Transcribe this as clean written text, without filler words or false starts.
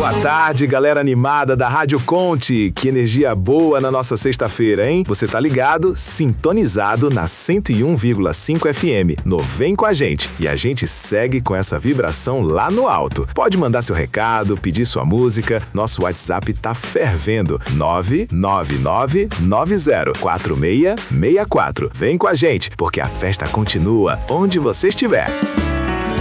Boa tarde, galera animada da Rádio Conte. Que energia boa na nossa sexta-feira, hein? Você tá ligado, sintonizado na 101,5 FM. No Vem com a gente. E a gente segue com essa vibração lá no alto. Pode mandar seu recado, pedir sua música. Nosso WhatsApp tá fervendo. 999904664. Vem com a gente, porque a festa continua onde você estiver.